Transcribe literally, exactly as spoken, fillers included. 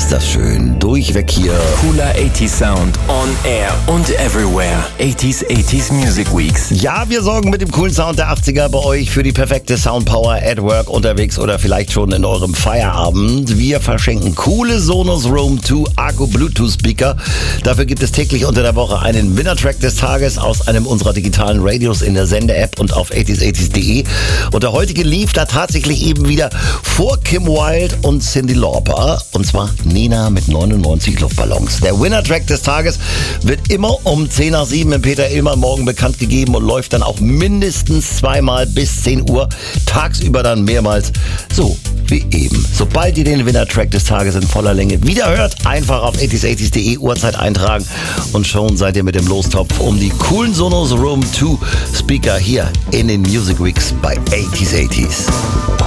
Ist das schön. Durchweg hier. Cooler achtziger Sound on air und everywhere. achtziger achtziger Music Weeks. Ja, wir sorgen mit dem coolen Sound der achtziger bei euch für die perfekte Soundpower at work, unterwegs oder vielleicht schon in eurem Feierabend. Wir verschenken coole Sonos Roam zwei Akku Bluetooth Speaker. Dafür gibt es täglich unter der Woche einen Winner-Track des Tages aus einem unserer digitalen Radios in der Sende-App und auf achtziger achtziger punkt de. Und der heutige lief da tatsächlich eben wieder vor Kim Wilde und Cyndi Lauper. Und zwar Nena mit neunundneunzig Luftballons. Der Winner-Track des Tages wird immer um zehn nach sieben im Peter Illmann morgen bekannt gegeben und läuft dann auch mindestens zweimal bis zehn Uhr. Tagsüber dann mehrmals. So wie eben. Sobald ihr den Winner-Track des Tages in voller Länge wieder hört, einfach auf achtziger achtziger punkt de Uhrzeit eintragen und schon seid ihr mit dem Lostopf um die coolen Sonos Roam zwei Speaker hier in den Music Weeks bei achtziger achtziger.